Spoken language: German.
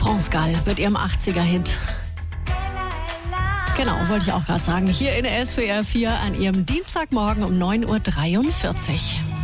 France Gall mit ihrem 80er-Hit. Genau, wollte ich auch gerade sagen. Hier in der SWR 4 an ihrem Dienstagmorgen um 9.43 Uhr.